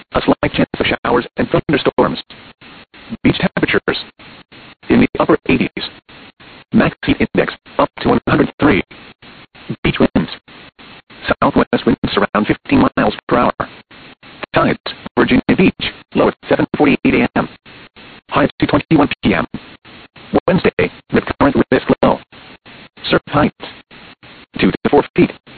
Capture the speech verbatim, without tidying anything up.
A slight chance of showers and thunderstorms. Beach temperatures in the upper eighties. Max heat index up to one hundred three. Beach winds. Southwest winds around fifteen miles per hour. Tides, Virginia Beach, low at seven forty-eight a m High at two twenty-one p m Wednesday, with current risk low. Surf height, two to four feet.